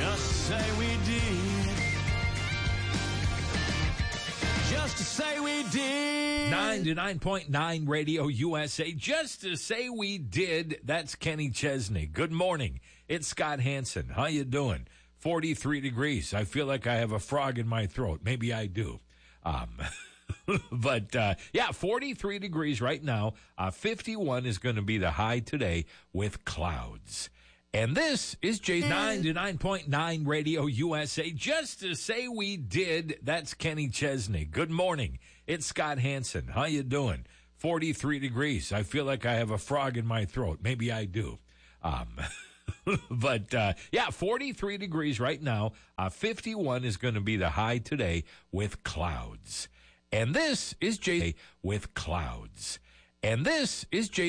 Just to say we did. Just to say we did. 99.9 Radio USA. Just to say we did. That's Kenny Chesney. Good morning. It's Scott Hansen. How you doing? 43 degrees. I feel like I have a frog in my throat. Maybe I do. But 43 degrees right now. 51 is going to be the high today with clouds. And this is J99.9 Radio USA. Just to say we did. That's Kenny Chesney. Good morning. It's Scott Hansen. How you doing? 43 degrees. I feel like I have a frog in my throat. Maybe I do. But 43 degrees right now. 51 is going to be the high today with clouds. And this is with clouds. And this is